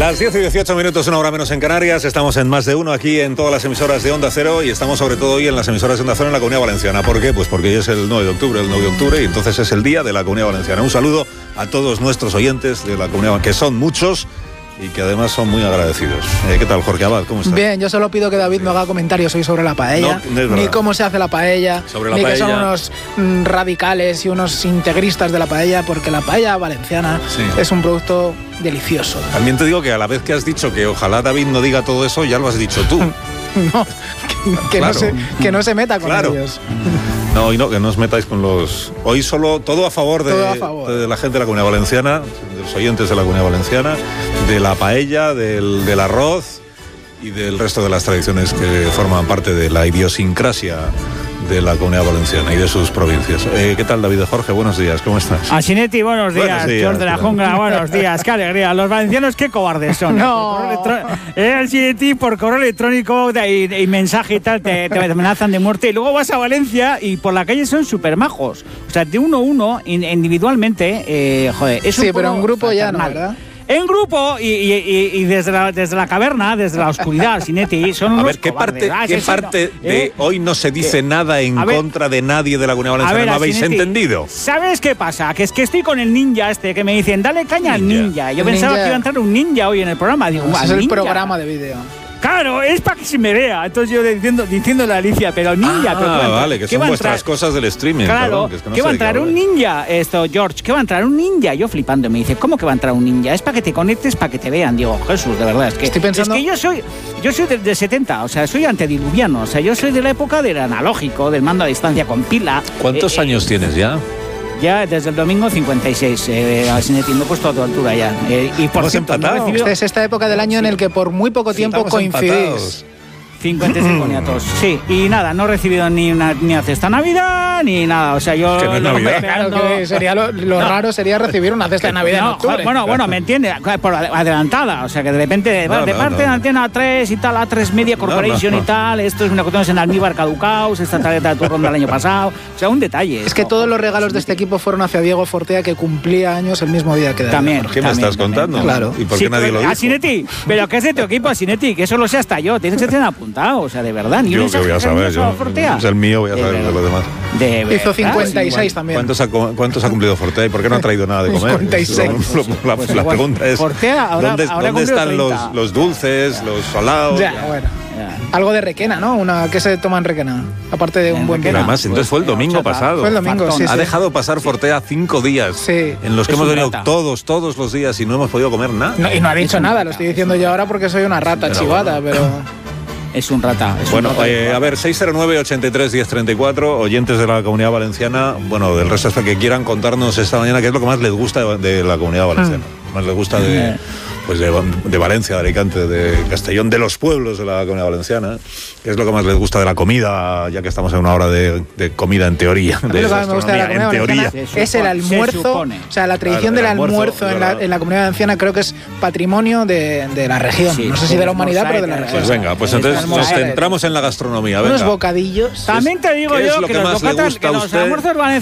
Las 10 y 18 minutos, una hora menos en Canarias. Estamos en Más de Uno aquí en todas las emisoras de Onda Cero y estamos sobre todo hoy en las emisoras de Onda Cero en la Comunidad Valenciana. ¿Por qué? Pues porque hoy es el 9 de octubre y entonces es el día de la Comunidad Valenciana. Un saludo a todos nuestros oyentes de la Comunidad, que son muchos y que además son muy agradecidos. ¿Qué tal, Jorge Abad? ¿Cómo estás? Bien, yo solo pido que David no haga comentarios hoy sobre la paella, ni cómo se hace la paella, ni que son unos radicales y unos integristas de la paella, porque la paella valenciana es un producto delicioso. También te digo que a la vez que has dicho que ojalá David no diga todo eso, ya lo has dicho tú. No, que no se meta con ellos. No, hoy no, que no os metáis con los... Hoy solo todo a favor de la gente de la Comunidad Valenciana, de los oyentes de la Comunidad Valenciana, de la paella, del arroz y del resto de las tradiciones que forman parte de la idiosincrasia de la Comunidad Valenciana y de sus provincias. ¿Qué tal, David Jorge? Buenos días, ¿cómo estás? Asinetti, buenos días. George de la Jungla, buenos días. Qué alegría. Los valencianos, qué cobardes son. No. Asinetti, por correo electrónico y mensaje y tal, te amenazan de muerte. Y luego vas a Valencia y por la calle son súper majos. O sea, de uno a uno, individualmente, joder. Es sí, pero en grupo ya no, ¿verdad? En grupo y desde la caverna, desde la oscuridad, Asinetti, son unos cobardes. ¿Qué parte de hoy no se dice nada en contra de nadie de la Comunidad Valenciana? ¿No habéis entendido? ¿Sabes qué pasa? Que es que estoy con el ninja que me dicen, dale caña al ninja. Yo pensaba que iba a entrar un ninja hoy en el programa. Digo, es el programa de vídeo. Claro, es para que se me vea. Entonces yo diciendo la Alicia, pero ninja. Vale, que son vuestras cosas del streaming. Claro, perdón, que ¿qué va a entrar un ninja? George, ¿qué va a entrar un ninja? Yo flipando, me dice, ¿cómo que va a entrar un ninja? Es para que te conectes, para que te vean. Digo, Jesús, de verdad, es que estoy pensando... Es que yo soy del 70, o sea, soy antediluviano, o sea, yo soy de la época del analógico, del mando a distancia con pila. ¿Cuántos años tienes ya? Ya desde el domingo 56, Asinetti, me he puesto a tu altura ya. Y por cierto, no he recibido... Esta es esta época del año en el que por muy poco tiempo coincidís. 55 nietos, sí. Y nada, no he recibido ni una cesta de Navidad, ni nada. O sea, yo... Que no es Navidad. Claro que sería lo raro sería recibir una cesta de Navidad en octubre. Bueno, me entiende, por adelantada. O sea, que de repente, de parte de Antena 3 y tal, A3 Media Corporation y tal, esto es una cuestión en almíbar caducaos, esta tarjeta de tu ronda del año pasado. O sea, un detalle. Es que todos los regalos de este equipo fueron hacia Diego Fortea, que cumplía años el mismo día que David. También. ¿Qué me estás contando? Claro. ¿Y por qué nadie lo dijo? Asinetti, pero ¿qué es de tu equipo, Asinetti? Que eso lo sé hasta yo. Tienes que tener apuntado, o sea, de verdad. Yo que voy a saber, es el mío, voy a saber de los demás. Hizo 56 también. ¿Cuántos ha cumplido Fortea y por qué no ha traído nada de comer? 56. La pregunta es, Fortea ¿dónde están los dulces, los salados? Ya, bueno. Algo de Requena, ¿no? ¿Qué se toma en Requena? Aparte de un buen vino. Además, entonces fue el domingo pasado. Fue el domingo, sí. Ha dejado pasar Fortea 5 días en los que hemos venido todos los días y no hemos podido comer nada. No, y no ha dicho nada, lo estoy diciendo yo ahora porque soy una rata chivata, pero... Es un rata. A ver, 609-83-1034, oyentes de la Comunidad Valenciana, bueno, del resto hasta que quieran contarnos esta mañana qué es lo que más les gusta de la Comunidad Valenciana. Más les gusta de Valencia, de Alicante, de Castellón, de los pueblos de la Comunidad Valenciana. ¿Qué es lo que más les gusta de la comida, ya que estamos en una hora de comida en teoría? Lo que más me gusta de la Comunidad Valenciana es el almuerzo. O sea, la tradición del almuerzo en la Comunidad Valenciana creo que es patrimonio de la región. No sé si de la humanidad, pero de la región. Pues venga, pues entonces nos centramos en la gastronomía. Unos bocadillos. También te digo yo que los almuerzos